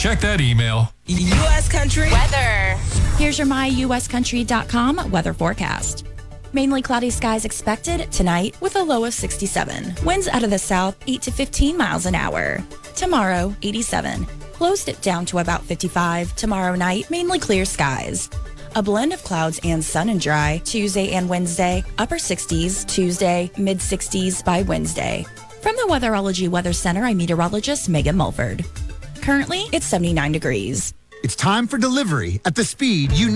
Check that email. U.S. Country Weather. Here's your myuscountry.com weather forecast. Mainly cloudy skies expected tonight with a low of 67. Winds out of the south 8 to 15 miles an hour. Tomorrow, 87. Closed it down to about 55. Tomorrow night, mainly clear skies. A blend of clouds and sun and dry Tuesday and Wednesday. Upper 60s Tuesday, mid 60s by Wednesday. From the Weatherology Weather Center, I'm meteorologist Megan Mulford. Currently, it's 79 degrees. It's time for delivery at the speed you